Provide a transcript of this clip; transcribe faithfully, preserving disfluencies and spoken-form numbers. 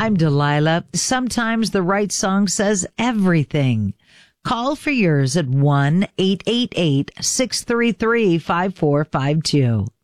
I'm Delilah. Sometimes the right song says everything. Call for yours at one eight eight eight, six three three, five four five two.